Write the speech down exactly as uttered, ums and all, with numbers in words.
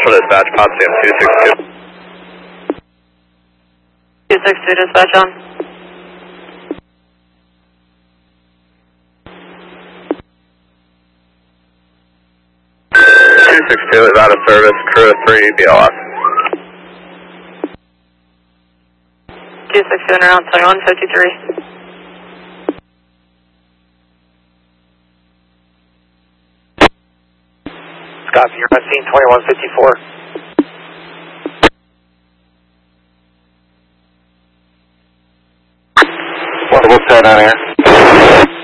Central Dispatch, Potsdam two six two. two six two dispatch on. two six two is out of service, crew of three, B L S. two six two and around twenty-one fifty-three. Copy, you're on scene twenty-one fifty-four. Portable set on air.